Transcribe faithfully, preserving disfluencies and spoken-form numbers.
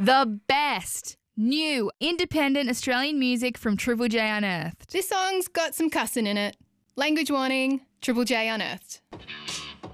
The best new independent Australian music from Triple J Unearthed. This song's got some cussing in it. Language warning, Triple J Unearthed.